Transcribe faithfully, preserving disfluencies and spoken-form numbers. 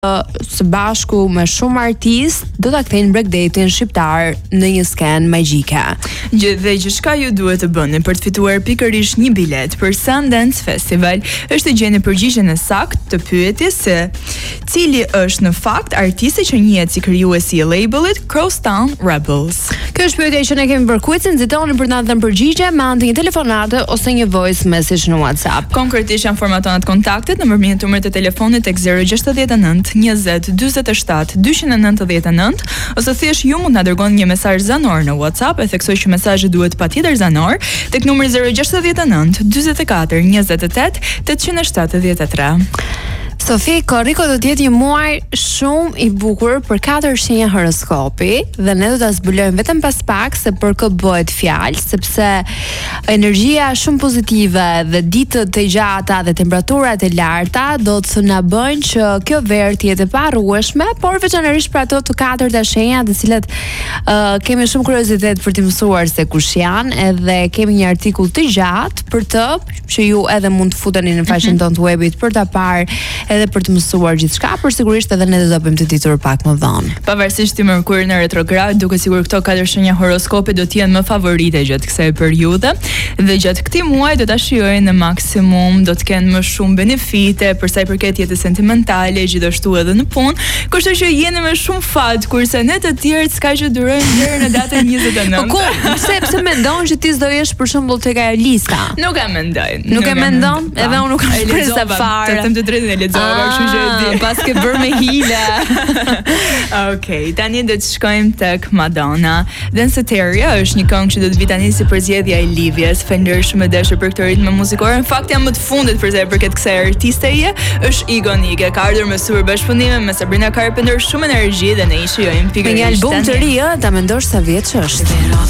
së bashku me shumë artist do ta kthejnë breakdancing shqiptar në një skenë magjike. Gjë dhe gjithçka ju duhet të bëni për të fituar pikërisht një bilet për Sundance Festival është të gjeni përgjigjen e saktë të pyetjes se cili është në fakt artisti që njihet si krijuesi i labelit Crosstown Rebels. Kjo është pyetja që ne kemi për quizin, nxitoni për të na dhënë përgjigje me anë të një telefonate ose një voice message në WhatsApp. Konkretisht janë formatonat kontaktet nëpërmjet numrit të telefonit tek zero gjasht nënt njëzet dyzet e shtat dyqin e nëntëdhjetë e nëntë ose thjesht ju mund na dërgoni një mesazh zanor në WhatsApp e theksoj që mesazhi duhet patjetër zanor tek numri zero gjasht nënt dyzet e katër njëzet e tetë tetëqind e shtatëdhjetë e tre. Sofi, korriko do të jetë një muaj shumë i bukur për katër shenja horoskopi dhe ne do ta zbulojmë vetëm pas pak se për kë bëhet fjalë, sepse energjia shumë pozitive dhe ditët të gjata dhe temperaturat e larta do të na bëjnë që kjo verë të jetë e parrueshme, por veçanërisht për ato të katërta shenja të cilat uh, kemi shumë kuriozitet për të mësuar se kush janë, edhe kemi një artikull të gjatë për të që ju edhe mund të futeni në faqen tonë të webit për ta parë edhe për të mësuar gjithçka, por sigurisht edhe ne do ta bëjmë të ditur pak më vonë. Pavarësisht të Merkurit në retrograd, duke sigur këto katër shenja horoskopi do të jenë më favorite gjatë kësaj periudhe dhe gjatë këtij muaji do ta shijojnë në maksimum, do të kenë më shumë benefite për sa i përket jetës sentimentale, gjithashtu edhe në punë, kështu që jeni me shumë fat, kurse ne të tjerët s'ka që durojnë deri në datën njëzet e nëntë. Po ku, pse pse mendon që ti s'do jesh për shembull tek ajo lista? Nuk e mendoj. Nuk e mendon? Edhe unë nuk kam shpresë fare. Të them të drejtën e lexova, kështu që e di. Pas ke bërë me hile. Okej, tani do të shkojmë tek Madonna. Danceteria është një këngë që do të vi tani si përzgjedhja e Livias. Falenderoj shumë e dashur për këtë ritëm muzikor. Në fakt jam më të fundit për sa i përket kësaj artisteje, është ikonike. Ka ardhur me super bashkëpunime me Sabrina Carpenter, shumë energji dhe ne i shijojmë pikërisht. Një album të ri, ta mendosh sa vjeç është?